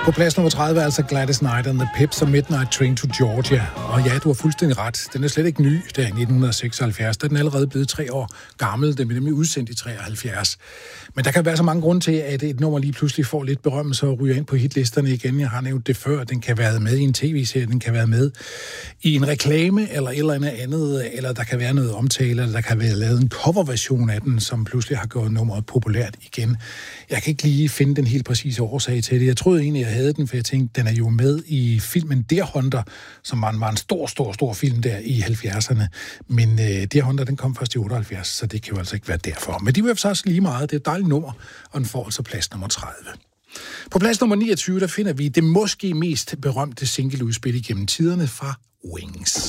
På plads nummer 30 er altså Gladys Knight and the Pips og Midnight Train to Georgia. Og ja, du har fuldstændig ret. Den er slet ikke ny, der i 1976. Den er allerede blevet 3 år gammel. Den blev nemlig udsendt i 73. Men der kan være så mange grunde til, at et nummer lige pludselig får lidt berømmelse og ryger ind på hitlisterne igen. Jeg har nævnt det før. Den kan være med i en tv-serie, den kan være med i en reklame eller et eller andet, eller der kan være noget omtale, eller der kan være lavet en coverversion af den, som pludselig har gjort nummeret populært igen. Jeg kan ikke lige finde den helt præcise årsag til det. Jeg troede egentlig, jeg havde den, for jeg tænkte, den er jo med i filmen Deer Hunter, som var en stor film der i 70'erne. Men Deer Hunter, den kom først i 78, så det kan jo altså ikke være derfor. Men de vil så også lige meget. Det er et dejligt nummer, og den får altså plads nummer 30. På plads nummer 29, der finder vi det måske mest berømte singleudspil igennem tiderne fra Wings.